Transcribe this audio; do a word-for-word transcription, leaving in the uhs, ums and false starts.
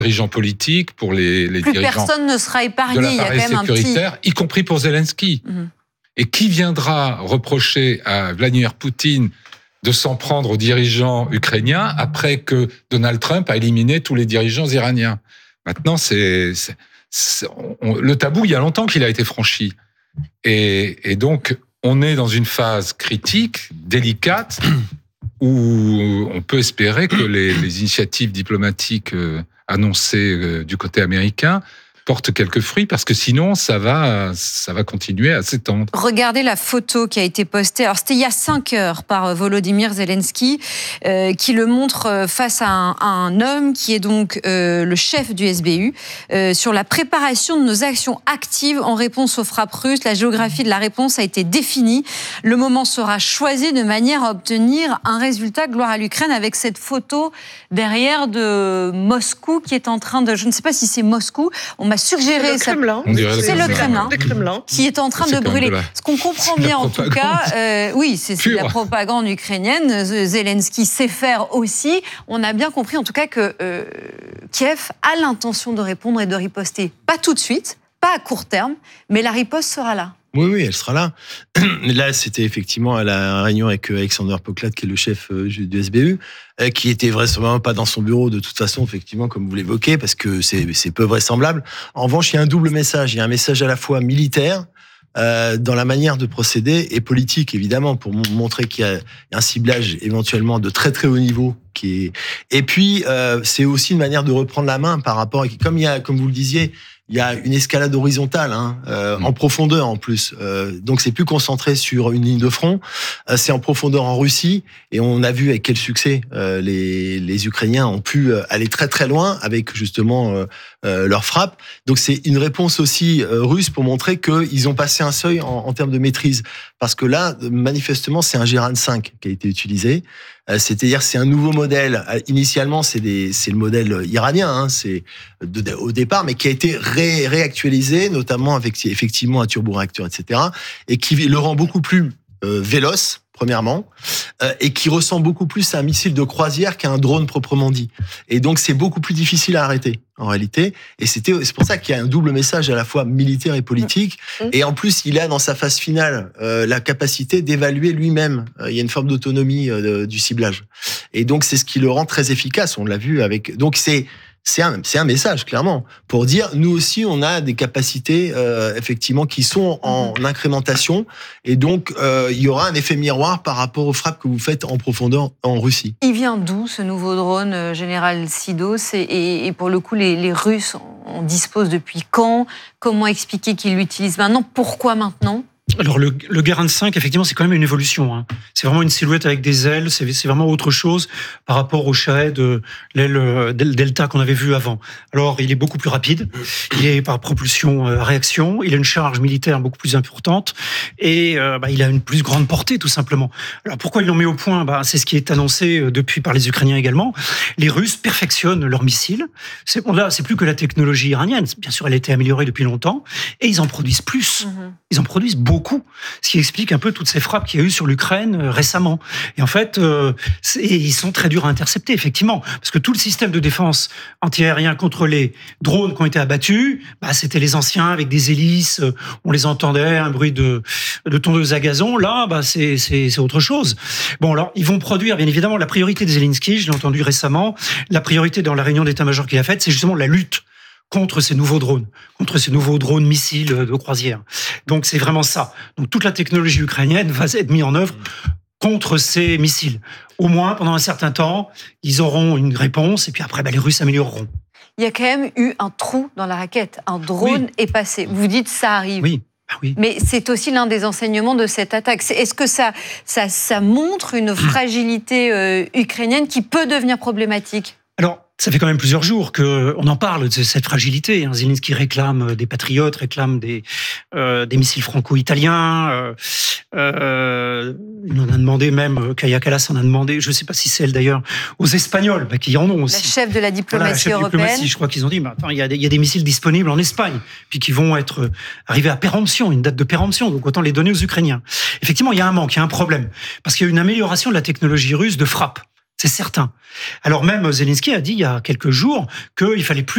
dirigeants politiques, pour les, les Plus dirigeants personne ne sera épargné. de Il y a quand l'appareil même un petit... sécuritaire, y compris pour Zelensky. Mmh. Et qui viendra reprocher à Vladimir Poutine de s'en prendre aux dirigeants ukrainiens après que Donald Trump a éliminé tous les dirigeants iraniens? Maintenant, c'est, c'est, c'est on, le tabou, il y a longtemps qu'il a été franchi. Et, et donc, on est dans une phase critique, délicate, où on peut espérer que les, les initiatives diplomatiques euh, annoncées euh, du côté américain porte quelques fruits, parce que sinon, ça va, ça va continuer à s'étendre. Regardez la photo qui a été postée. Alors, c'était il y a cinq heures par Volodymyr Zelensky, euh, qui le montre face à un, à un homme qui est donc euh, le chef du S B U, euh, sur la préparation de nos actions actives en réponse aux frappes russes. La géographie de la réponse a été définie. Le moment sera choisi de manière à obtenir un résultat, gloire à l'Ukraine, avec cette photo derrière de Moscou qui est en train de... Je ne sais pas si c'est Moscou. On m'a suggéré... C'est le Kremlin. Ça... C'est le Kremlin, le Kremlin qui est en train de brûler. De la... Ce qu'on comprend bien, en tout cas, euh, oui, c'est, c'est de la propagande ukrainienne. Zelensky sait faire aussi. On a bien compris, en tout cas, que euh, Kiev a l'intention de répondre et de riposter. Pas tout de suite, pas à court terme, mais la riposte sera là. Oui, oui, elle sera là. Là, c'était effectivement à la réunion avec Alexander Poklad, qui est le chef du S B U, qui était vraisemblablement pas dans son bureau de toute façon, effectivement, comme vous l'évoquez, parce que c'est, c'est peu vraisemblable. En revanche, il y a un double message. Il y a un message à la fois militaire, euh, dans la manière de procéder, et politique, évidemment, pour montrer qu'il y a un ciblage éventuellement de très très haut niveau. Qui est... Et puis, euh, c'est aussi une manière de reprendre la main par rapport à... Comme il y a, comme vous le disiez, il y a une escalade horizontale, hein, euh, mmh. en profondeur en plus. Euh, donc c'est plus concentré sur une ligne de front, euh, c'est en profondeur en Russie. Et on a vu avec quel succès euh, les, les Ukrainiens ont pu aller très très loin avec justement euh, euh, leurs frappes. Donc c'est une réponse aussi euh, russe pour montrer qu'ils ont passé un seuil en, en termes de maîtrise. Parce que là, manifestement, c'est un Gérand cinq qui a été utilisé. C'est-à-dire, c'est un nouveau modèle. Initialement, c'est, des, c'est le modèle iranien, hein, c'est de, de, au départ, mais qui a été ré, réactualisé, notamment avec effectivement un turboréacteur, et cetera, et qui le rend beaucoup plus euh, véloce, premièrement, euh, et qui ressemble beaucoup plus à un missile de croisière qu'à un drone proprement dit. Et donc, c'est beaucoup plus difficile à arrêter, en réalité. Et c'était, c'est pour ça qu'il y a un double message à la fois militaire et politique. Mmh. Et en plus, il a dans sa phase finale euh, la capacité d'évaluer lui-même. Euh, il y a une forme d'autonomie euh, du ciblage. Et donc, c'est ce qui le rend très efficace. On l'a vu avec... Donc, c'est... C'est un, c'est un message, clairement, pour dire, nous aussi, on a des capacités, euh, effectivement, qui sont en mmh. incrémentation. Et donc, euh, il y aura un effet miroir par rapport aux frappes que vous faites en profondeur en Russie. Il vient d'où, ce nouveau drone, euh, Général Sidos? et, et, et pour le coup, les, les Russes en disposent depuis quand? Comment expliquer qu'ils l'utilisent maintenant? Pourquoi maintenant? Alors le, le Garand cinq, effectivement, c'est quand même une évolution. Hein. C'est vraiment une silhouette avec des ailes, c'est, c'est vraiment autre chose par rapport au Shahed de l'aile Delta qu'on avait vu avant. Alors, il est beaucoup plus rapide, il est par propulsion euh, réaction, il a une charge militaire beaucoup plus importante et euh, bah, il a une plus grande portée, tout simplement. Alors pourquoi ils l'ont mis au point? Bah, c'est ce qui est annoncé depuis par les Ukrainiens également. Les Russes perfectionnent leurs missiles. C'est, bon, là, c'est plus que la technologie iranienne. Bien sûr, elle a été améliorée depuis longtemps et ils en produisent plus. Mm-hmm. Ils en produisent beaucoup. Beaucoup, ce qui explique un peu toutes ces frappes qu'il y a eu sur l'Ukraine euh, récemment. Et en fait, euh, ils sont très durs à intercepter, effectivement, parce que tout le système de défense antiaérien contre les drones qui ont été abattus, bah, c'était les anciens avec des hélices, euh, on les entendait, un bruit de, de tondeuse à gazon. Là, bah, c'est, c'est, c'est autre chose. Bon, alors, ils vont produire, bien évidemment, la priorité de Zelensky, je l'ai entendu récemment, la priorité dans la réunion d'état-major qu'il a faite, c'est justement la lutte contre ces nouveaux drones, contre ces nouveaux drones missiles de croisière. Donc c'est vraiment ça. Donc toute la technologie ukrainienne va être mise en œuvre contre ces missiles. Au moins, pendant un certain temps, ils auront une réponse et puis après, bah, les Russes amélioreront. Il y a quand même eu un trou dans la raquette. Un drone oui. est passé. Vous dites ça arrive. Oui. Ah oui. Mais c'est aussi l'un des enseignements de cette attaque. Est-ce que ça, ça, ça montre une fragilité euh, ukrainienne qui peut devenir problématique? Alors, ça fait quand même plusieurs jours qu'on en parle de cette fragilité. Zelensky réclame des patriotes, réclame des, euh, des missiles franco-italiens. Euh, euh, il en a demandé même, Kaja Kallas en a demandé, je ne sais pas si c'est elle d'ailleurs, aux Espagnols, bah, qui en ont aussi. La chef de la diplomatie voilà, la chef européenne. Diplomatie, je crois qu'ils ont dit, bah, attends, il y a des, il y a des missiles disponibles en Espagne, puis qui vont être euh, arrivés à péremption, une date de péremption, donc autant les donner aux Ukrainiens. Effectivement, il y a un manque, il y a un problème, parce qu'il y a une amélioration de la technologie russe de frappe. C'est certain. Alors même Zelensky a dit il y a quelques jours qu'il fallait plus